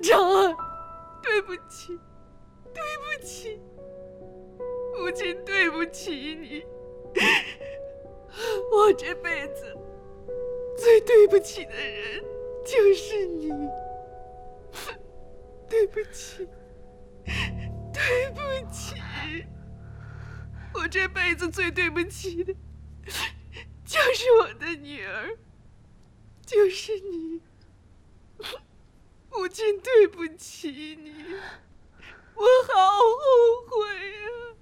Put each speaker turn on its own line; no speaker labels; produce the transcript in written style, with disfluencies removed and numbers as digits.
长儿，对不起，对不起，母亲对不起你。我这辈子最对不起的人就是你。对不起，对不起，我这辈子最对不起的就是我的女儿，就是你。母亲对不起你，我好后悔啊。